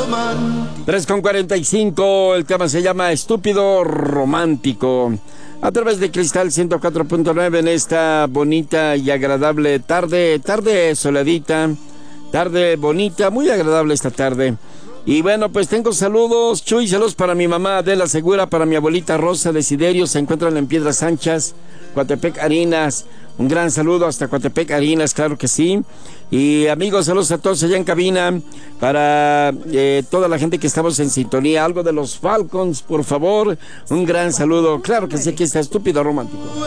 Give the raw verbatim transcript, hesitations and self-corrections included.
tres con cuarenta y cinco, el tema se llama Estúpido Romántico. A través de Cristal ciento cuatro punto nueve en esta bonita y agradable tarde, tarde soledita, tarde bonita, muy agradable esta tarde. Y bueno, pues tengo saludos, Chuy, saludos para mi mamá Adela Segura, para mi abuelita Rosa Desiderio, se encuentran en Piedras Anchas, Coatepec Harinas. Un gran saludo hasta Coatepec Harinas, claro que sí. Y amigos, saludos a todos allá en cabina, para eh, toda la gente que estamos en sintonía. Algo de los Falcons, por favor. Un gran saludo, claro que sí, aquí está Estúpido Romántico.